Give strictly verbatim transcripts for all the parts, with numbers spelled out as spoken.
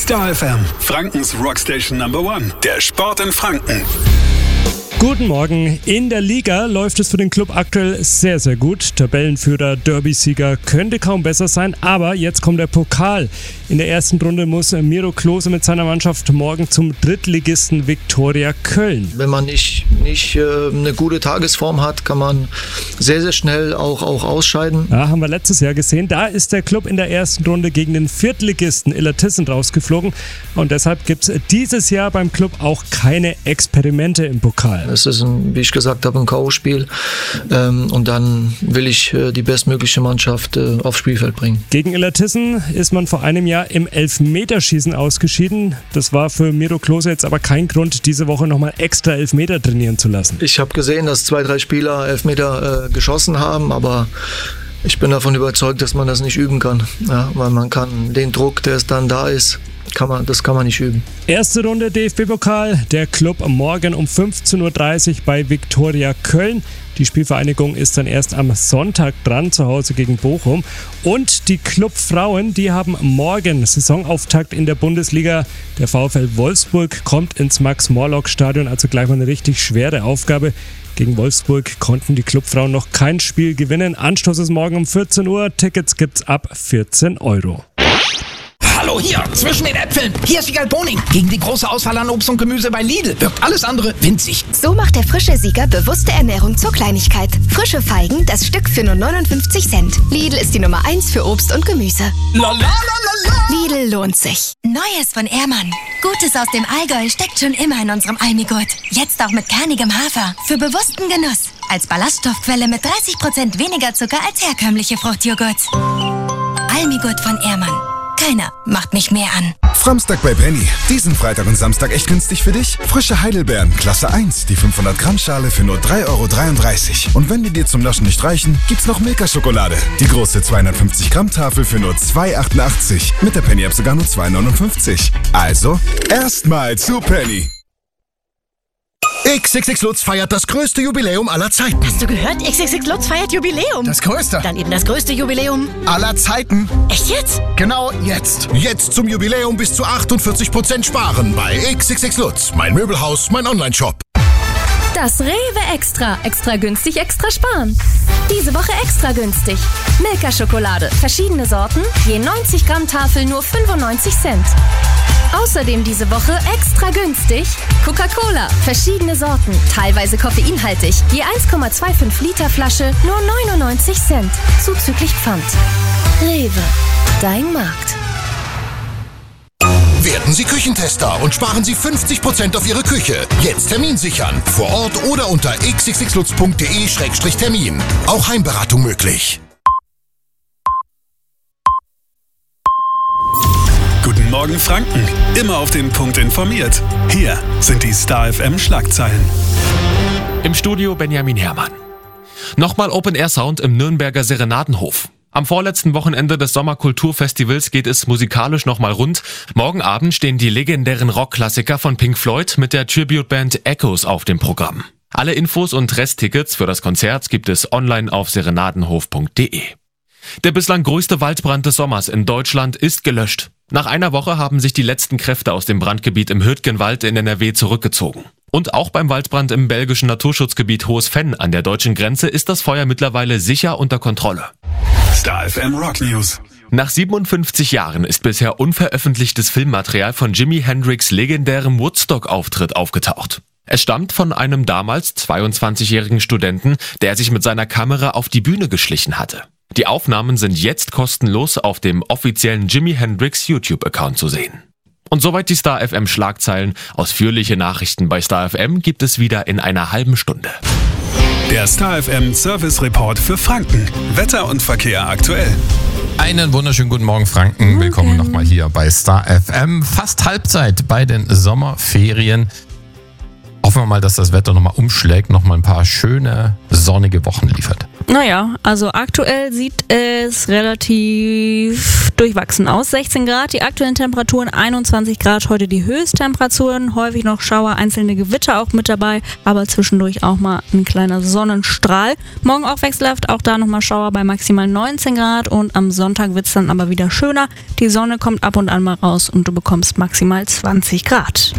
Star F M, Frankens Rockstation Number One. Der Sport in Franken. Guten Morgen. In der Liga läuft es für den Club aktuell sehr, sehr gut. Tabellenführer, Derby-Sieger könnte kaum besser sein, aber jetzt kommt der Pokal. In der ersten Runde muss Miro Klose mit seiner Mannschaft morgen zum Drittligisten Viktoria Köln. Wenn man nicht, nicht äh, eine gute Tagesform hat, kann man sehr, sehr schnell auch, auch ausscheiden. Ja, haben wir letztes Jahr gesehen. Da ist der Club in der ersten Runde gegen den Viertligisten Illertissen rausgeflogen und deshalb gibt es dieses Jahr beim Club auch keine Experimente im Pokal. Es ist, ein, wie ich gesagt habe, ein K O-Spiel ähm, und dann will ich äh, die bestmögliche Mannschaft äh, aufs Spielfeld bringen. Gegen Illertissen ist man vor einem Jahr im Elfmeterschießen ausgeschieden. Das war für Miro Klose jetzt aber kein Grund, diese Woche nochmal extra Elfmeter trainieren zu lassen. Ich habe gesehen, dass zwei, drei Spieler Elfmeter äh, geschossen haben, aber ich bin davon überzeugt, dass man das nicht üben kann. Ja, weil man kann den Druck, der es dann da ist, Kann man, das kann man nicht üben. Erste Runde D F B-Pokal. Der Club morgen um fünfzehn Uhr dreißig bei Viktoria Köln. Die Spielvereinigung ist dann erst am Sonntag dran, zu Hause gegen Bochum. Und die Clubfrauen, die haben morgen Saisonauftakt in der Bundesliga. Der VfL Wolfsburg kommt ins Max-Morlock-Stadion, also gleich mal eine richtig schwere Aufgabe. Gegen Wolfsburg konnten die Clubfrauen noch kein Spiel gewinnen. Anstoß ist morgen um vierzehn Uhr. Tickets gibt's ab vierzehn Euro. Hallo, hier, zwischen den Äpfeln. Hier ist Wiegald Boning. Gegen die große Auswahl an Obst und Gemüse bei Lidl wirkt alles andere winzig. So macht der frische Sieger bewusste Ernährung zur Kleinigkeit. Frische Feigen, das Stück für nur neunundfünfzig Cent. Lidl ist die Nummer eins für Obst und Gemüse. La, la, la, la, la. Lidl lohnt sich. Neues von Ehrmann. Gutes aus dem Allgäu steckt schon immer in unserem Almigurt. Jetzt auch mit kernigem Hafer. Für bewussten Genuss. Als Ballaststoffquelle mit dreißig Prozent weniger Zucker als herkömmliche Fruchtjoghurt. Almigurt von Ehrmann. Keiner macht mich mehr an. Framstag bei Penny. Diesen Freitag und Samstag echt günstig für dich? Frische Heidelbeeren, Klasse eins, die fünfhundert Gramm Schale für nur drei Euro dreiunddreißig. Und wenn die dir zum Naschen nicht reichen, gibt's noch Milka-Schokolade. Die große zweihundertfünfzig Gramm Tafel für nur zwei Euro achtundachtzig. Mit der Penny-App sogar nur zwei Euro neunundfünfzig. Also, erstmal zu Penny. X X X Lutz feiert das größte Jubiläum aller Zeiten. Hast du gehört? X X X Lutz feiert Jubiläum. Das größte. Dann eben das größte Jubiläum aller Zeiten. Echt jetzt? Genau jetzt. Jetzt zum Jubiläum bis zu achtundvierzig Prozent sparen bei X X X Lutz. Mein Möbelhaus, mein Online-Shop. Das Rewe Extra. Extra günstig, extra sparen. Diese Woche extra günstig. Milka-Schokolade. Verschiedene Sorten. Je neunzig Gramm Tafel nur fünfundneunzig Cent. Außerdem diese Woche extra günstig Coca-Cola, verschiedene Sorten, teilweise koffeinhaltig, je eins Komma fünfundzwanzig Liter Flasche, nur neunundneunzig Cent, zuzüglich Pfand. Rewe, dein Markt. Werden Sie Küchentester und sparen Sie fünfzig Prozent auf Ihre Küche. Jetzt Termin sichern. Vor Ort oder unter x x x lutz punkt d e Schrägstrich Termin. Auch Heimberatung möglich. Guten Morgen Franken. Immer auf den Punkt informiert. Hier sind die Star F M Schlagzeilen. Im Studio Benjamin Herrmann. Nochmal Open-Air-Sound im Nürnberger Serenadenhof. Am vorletzten Wochenende des Sommerkulturfestivals geht es musikalisch nochmal rund. Morgen Abend stehen die legendären Rockklassiker von Pink Floyd mit der Tribute-Band Echoes auf dem Programm. Alle Infos und Resttickets für das Konzert gibt es online auf serenadenhof punkt d e. Der bislang größte Waldbrand des Sommers in Deutschland ist gelöscht. Nach einer Woche haben sich die letzten Kräfte aus dem Brandgebiet im Hürtgenwald in N R W zurückgezogen. Und auch beim Waldbrand im belgischen Naturschutzgebiet Hohes Venn an der deutschen Grenze ist das Feuer mittlerweile sicher unter Kontrolle. Star F M Rock News. Nach siebenundfünfzig Jahren ist bisher unveröffentlichtes Filmmaterial von Jimi Hendrix' legendärem Woodstock-Auftritt aufgetaucht. Es stammt von einem damals zweiundzwanzigjährigen Studenten, der sich mit seiner Kamera auf die Bühne geschlichen hatte. Die Aufnahmen sind jetzt kostenlos auf dem offiziellen Jimi Hendrix YouTube-Account zu sehen. Und soweit die Star F M Schlagzeilen. Ausführliche Nachrichten bei Star F M gibt es wieder in einer halben Stunde. Der Star F M Service Report für Franken. Wetter und Verkehr aktuell. Einen wunderschönen guten Morgen, Franken. Willkommen nochmal hier bei Star F M. Fast Halbzeit bei den Sommerferien. Hoffen wir mal, dass das Wetter nochmal umschlägt, nochmal ein paar schöne, sonnige Wochen liefert. Naja, also aktuell sieht es relativ durchwachsen aus. sechzehn Grad, die aktuellen Temperaturen einundzwanzig Grad, heute die Höchsttemperaturen, häufig noch Schauer, einzelne Gewitter auch mit dabei, aber zwischendurch auch mal ein kleiner Sonnenstrahl. Morgen auch wechselhaft, auch da nochmal Schauer bei maximal neunzehn Grad und am Sonntag wird es dann aber wieder schöner. Die Sonne kommt ab und an mal raus und du bekommst maximal zwanzig Grad.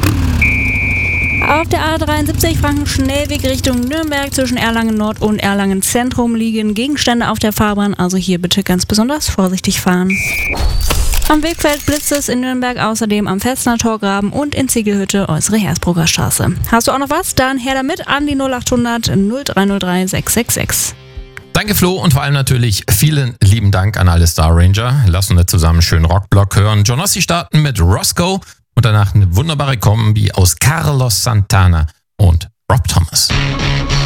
Auf der A dreiundsiebzig Franken-Schnellweg Richtung Nürnberg zwischen Erlangen Nord und Erlangen Zentrum liegen Gegenstände auf der Fahrbahn, also hier bitte ganz besonders vorsichtig fahren. Am Wegfeld blitzt es in Nürnberg, außerdem am Fetzner Torgraben und in Ziegelhütte äußere Hersbrucker Straße. Hast du auch noch was? Dann her damit an die null achthundert null drei null drei sechs sechs sechs. Danke Flo und vor allem natürlich vielen lieben Dank an alle Star Ranger. Lass uns zusammen einen schönen Rockblock hören. Jonossi starten mit Roscoe. Und danach eine wunderbare Kombi aus Carlos Santana und Rob Thomas.